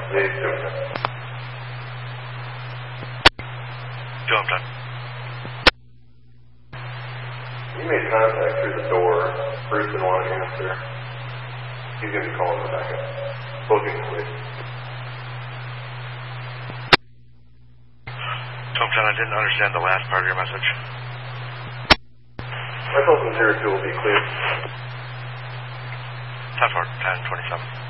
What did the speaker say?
Yeah, he's doing it. Joe, I'm done. You made contact through the door. Bruce didn't want to answer. He's going to be calling the backup. Booking, please. Tom John, I didn't understand the last part of your message. My Fulton 02 will be clear. 10-4, 10-27.